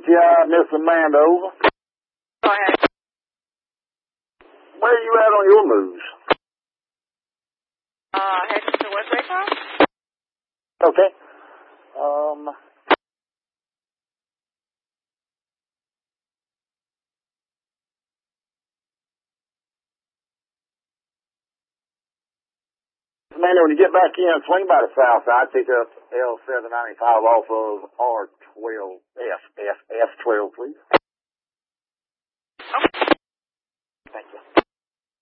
GTI, Miss Amanda, over. Go ahead. Where are you at on your moves? Heading to Woodway Cross? Okay. Amanda, when you get back in, swing by the south side, pick up L795 off of R12, F12, please. Okay. Thank you.